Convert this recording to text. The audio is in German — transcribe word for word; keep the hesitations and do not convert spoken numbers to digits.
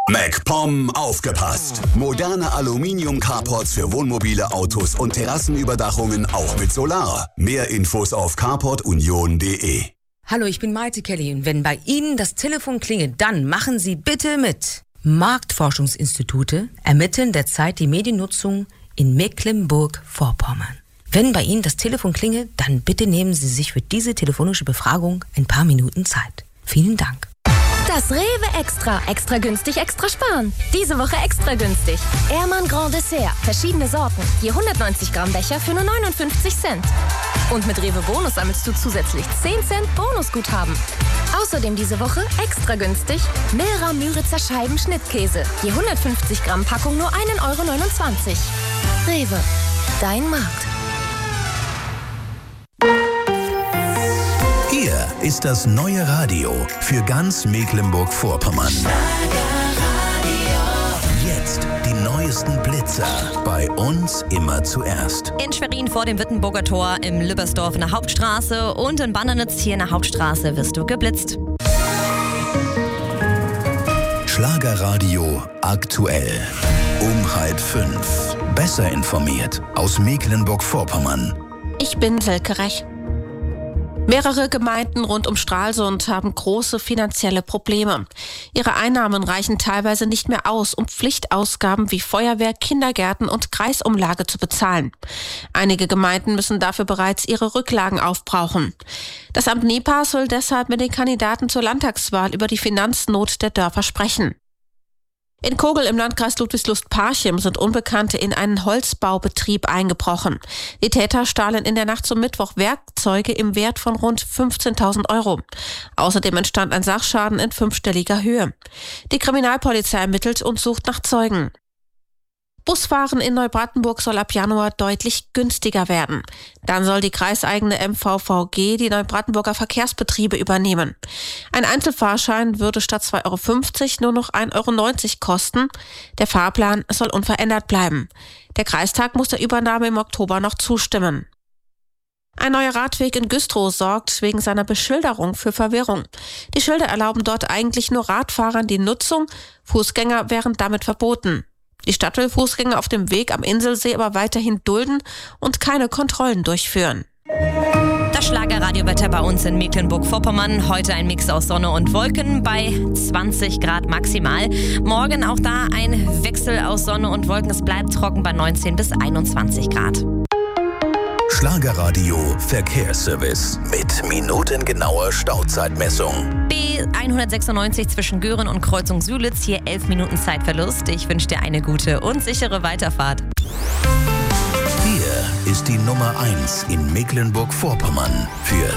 MacPom aufgepasst! Moderne Aluminium-Carports für Wohnmobile, Autos und Terrassenüberdachungen auch mit Solar. Mehr Infos auf carport union punkt de. Hallo, ich bin Maite Kelly und wenn bei Ihnen das Telefon klingelt, dann machen Sie bitte mit. Marktforschungsinstitute ermitteln derzeit die Mediennutzung in Mecklenburg-Vorpommern. Wenn bei Ihnen das Telefon klingelt, dann bitte nehmen Sie sich für diese telefonische Befragung ein paar Minuten Zeit. Vielen Dank. Das Rewe Extra. Extra günstig, extra sparen. Diese Woche extra günstig. Ehrmann Grand Dessert. Verschiedene Sorten. Je hundertneunzig Gramm Becher für nur neunundfünfzig Cent. Und mit Rewe Bonus sammelst du zusätzlich zehn Cent Bonusguthaben. Außerdem diese Woche extra günstig Milra Müritzer Scheiben Schnittkäse. Je hundertfünfzig Gramm Packung nur ein Euro neunundzwanzig. Rewe. Dein Markt. Hier ist das neue Radio für ganz Mecklenburg-Vorpommern. Jetzt die neuesten Blitzer. Bei uns immer zuerst. In Schwerin vor dem Wittenburger Tor, im Lübbersdorf in der Hauptstraße und in Bandernitz hier in der Hauptstraße wirst du geblitzt. Schlagerradio aktuell. Um halb fünf. Besser informiert aus Mecklenburg-Vorpommern. Ich bin Silke Rech. Mehrere Gemeinden rund um Stralsund haben große finanzielle Probleme. Ihre Einnahmen reichen teilweise nicht mehr aus, um Pflichtausgaben wie Feuerwehr, Kindergärten und Kreisumlage zu bezahlen. Einige Gemeinden müssen dafür bereits ihre Rücklagen aufbrauchen. Das Amt Nepa soll deshalb mit den Kandidaten zur Landtagswahl über die Finanznot der Dörfer sprechen. In Kogel im Landkreis Ludwigslust-Parchim sind Unbekannte in einen Holzbaubetrieb eingebrochen. Die Täter stahlen in der Nacht zum Mittwoch Werkzeuge im Wert von rund fünfzehntausend Euro. Außerdem entstand ein Sachschaden in fünfstelliger Höhe. Die Kriminalpolizei ermittelt und sucht nach Zeugen. Busfahren in Neubrandenburg soll ab Januar deutlich günstiger werden. Dann soll die kreiseigene M V V G die Neubrandenburger Verkehrsbetriebe übernehmen. Ein Einzelfahrschein würde statt zwei Euro fünfzig nur noch ein Euro neunzig kosten. Der Fahrplan soll unverändert bleiben. Der Kreistag muss der Übernahme im Oktober noch zustimmen. Ein neuer Radweg in Güstrow sorgt wegen seiner Beschilderung für Verwirrung. Die Schilder erlauben dort eigentlich nur Radfahrern die Nutzung, Fußgänger wären damit verboten. Die Stadt will Fußgänger auf dem Weg am Inselsee aber weiterhin dulden und keine Kontrollen durchführen. Das Schlagerradiowetter bei uns in Mecklenburg-Vorpommern. Heute ein Mix aus Sonne und Wolken bei zwanzig Grad maximal. Morgen auch da ein Wechsel aus Sonne und Wolken. Es bleibt trocken bei neunzehn bis einundzwanzig Grad. Schlagerradio Verkehrsservice mit minutengenauer Stauzeitmessung. B hundertsechsundneunzig zwischen Göhren und Kreuzung Sülitz. Hier elf Minuten Zeitverlust. Ich wünsche dir eine gute und sichere Weiterfahrt. Hier ist die Nummer eins in Mecklenburg-Vorpommern für